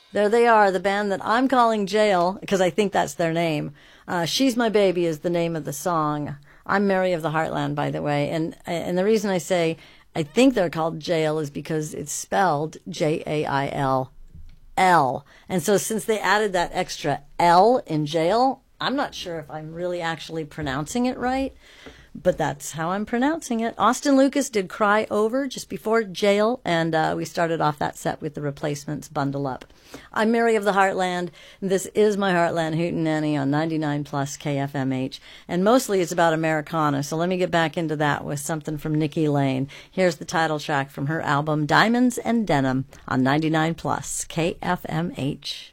There they are, the band that I'm calling Jail, because I think that's their name. She's My Baby is the name of the song. I'm Mary of the Heartland, by the way. And the reason I say I think they're called Jail is because it's spelled Jail. L. And so since they added that extra L in jail, I'm not sure if I'm really actually pronouncing it right, but that's how I'm pronouncing it. Austin Lucas did Cry Over just before Jail, and we started off that set with the Replacements, Bundle Up. I'm Mary of the Heartland, and this is my Heartland Hootenanny on 99 plus KFMH, and mostly it's about Americana, so let me get back into that with something from Nikki Lane. Here's the title track from her album Diamonds and Denim on 99 plus KFMH.